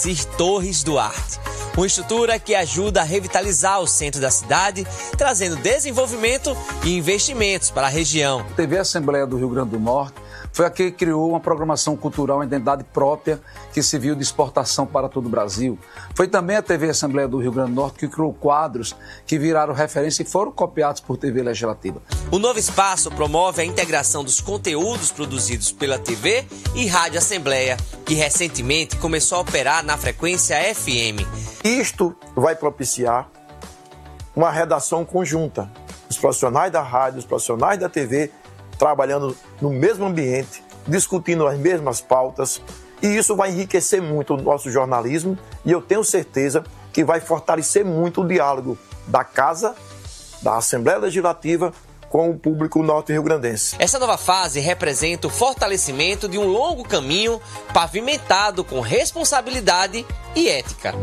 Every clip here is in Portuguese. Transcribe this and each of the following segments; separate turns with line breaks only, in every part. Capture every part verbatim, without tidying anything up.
Torres Duarte, uma estrutura que ajuda a revitalizar o centro da cidade, trazendo desenvolvimento e investimentos para a região.
A T V Assembleia do Rio Grande do Norte foi a que criou uma programação cultural, uma identidade própria que serviu de exportação para todo o Brasil. Foi também a T V Assembleia do Rio Grande do Norte que criou quadros que viraram referência e foram copiados por T V Legislativa.
O novo espaço promove a integração dos conteúdos produzidos pela T V e Rádio Assembleia, que recentemente começou a operar na frequência F M.
Isto vai propiciar uma redação conjunta. Os profissionais da rádio, os profissionais da T V, trabalhando no mesmo ambiente, discutindo as mesmas pautas, e isso vai enriquecer muito o nosso jornalismo, e eu tenho certeza que vai fortalecer muito o diálogo da Casa, da Assembleia Legislativa, com o público norte-riograndense.
Essa nova fase representa o fortalecimento de um longo caminho pavimentado com responsabilidade e ética.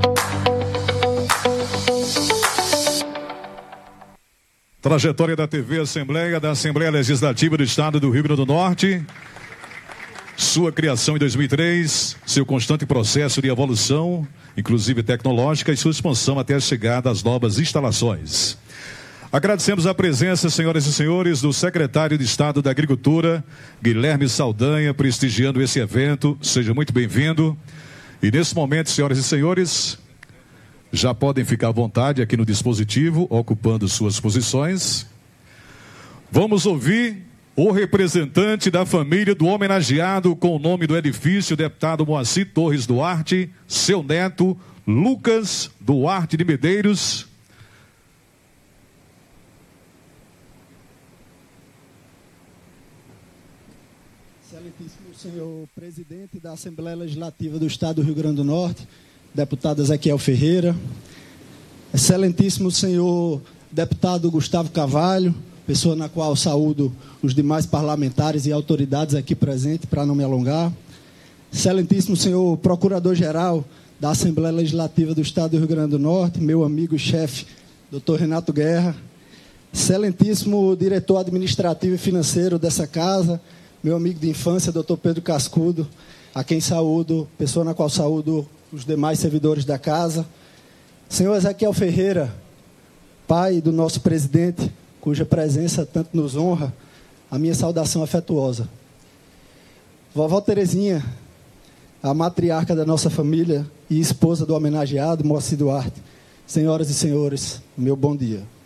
Trajetória da T V Assembleia, da Assembleia Legislativa do Estado do Rio Grande do Norte. Sua criação em dois mil e três, seu constante processo de evolução, inclusive tecnológica, e sua expansão até a chegada às novas instalações. Agradecemos a presença, senhoras e senhores, do secretário de Estado da Agricultura, Guilherme Saldanha, prestigiando esse evento. Seja muito bem-vindo. E nesse momento, senhoras e senhores, já podem ficar à vontade aqui no dispositivo, ocupando suas posições. Vamos ouvir o representante da família do homenageado com o nome do edifício, o deputado Moacir Torres Duarte, seu neto, Lucas Duarte de Medeiros.
Excelentíssimo senhor presidente da Assembleia Legislativa do Estado do Rio Grande do Norte, deputado Ezequiel Ferreira, excelentíssimo senhor deputado Gustavo Carvalho, pessoa na qual saúdo os demais parlamentares e autoridades aqui presentes, para não me alongar, excelentíssimo senhor procurador-geral da Assembleia Legislativa do Estado do Rio Grande do Norte, meu amigo e chefe, doutor Renato Guerra, excelentíssimo diretor administrativo e financeiro dessa casa, meu amigo de infância, doutor Pedro Cascudo, a quem saúdo, pessoa na qual saúdo os demais servidores da casa, senhor Ezequiel Ferreira, pai do nosso presidente, cuja presença tanto nos honra, a minha saudação afetuosa. Vovó Terezinha, a matriarca da nossa família e esposa do homenageado Moacir Duarte, senhoras e senhores, meu bom dia.